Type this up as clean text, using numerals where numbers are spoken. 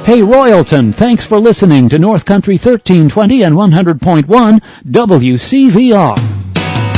Hey, Royalton, thanks for listening to North Country 1320 and 100.1 WCVR.